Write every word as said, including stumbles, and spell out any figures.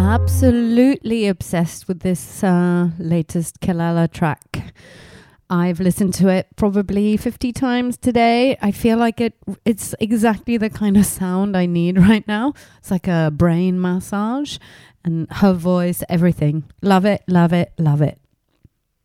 Absolutely obsessed with this uh, latest Kelela track. I've listened to it probably fifty times today. I feel like it it's exactly the kind of sound I need right now. It's like a brain massage, and her voice, everything. Love it, love it, love it.